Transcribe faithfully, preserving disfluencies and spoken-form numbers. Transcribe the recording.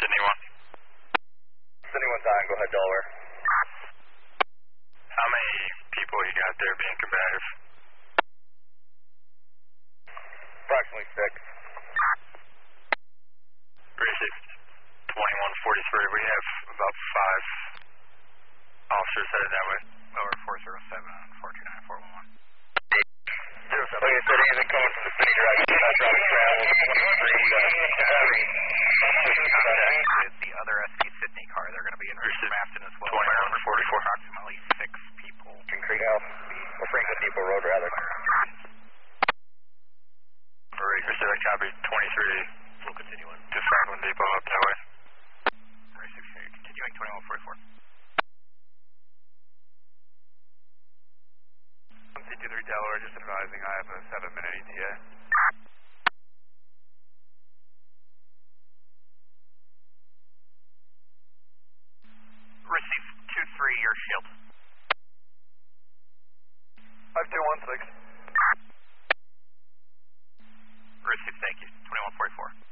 Sydney one. Sydney one's on, go ahead, Delaware. How many people you got there being combative? Approximately six. Receive twenty-one forty-three, we have about five officers headed that way. Lower four zero seven on four two nine four one one. Like I said, anything coming from the city drive, do not drop travel, twenty-three, heavy. Contact with the other S P Sydney car, they're going to be in Afton as well. twenty-one forty-four. Approximately six people. Creek House, or Franklin Depot Road, rather. Alright, Pacific, copy, twenty-three. We'll continue on. To Franklin Depot up that way. Continuing twenty-one forty-four. C two three Delaware, just advising I have a seven minute E T A. Receive two three, your shield. five two one six. Receive, thank you. twenty-one forty-four.